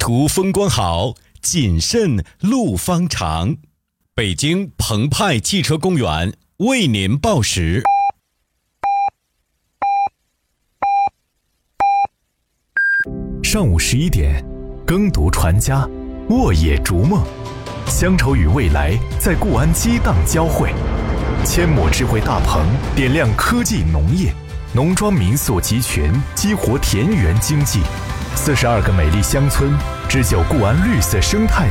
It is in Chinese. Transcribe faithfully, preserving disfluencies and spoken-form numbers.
途风光好，谨慎路方长。北京澎湃汽车公园为您报时。 上午十一点，耕读传家，沃野逐梦，乡愁与未来在固安激荡交汇。阡陌智慧大棚点亮科技农业，农庄民宿集群激活田园经济。四十二个美丽乡村，织就固安绿色生态